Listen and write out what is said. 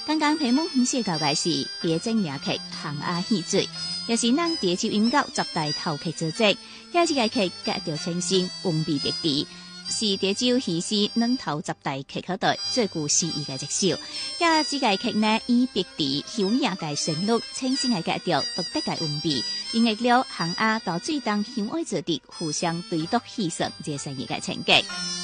剛剛題目寫到嘅是別證名劇《行阿戲水》，也是咱第一集音樂十大頭劇之一。也是個劇格調清新，溫美別致，是第九戲是兩頭十大劇口袋最具詩意嘅一首。也這個劇呢以別致優雅嘅旋律、清新嘅格調、獨特嘅溫美，演繹了行阿到水當相愛之地互相對讀戲說這生意嘅情景。